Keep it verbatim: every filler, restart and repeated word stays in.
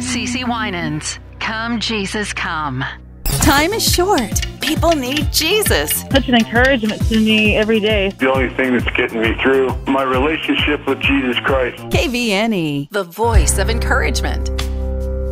CeCe Winans. Come, Jesus, come. Time is short. People need Jesus. Such an encouragement to me every day. The only thing that's getting me through, my relationship with Jesus Christ. K V N E. The voice of encouragement.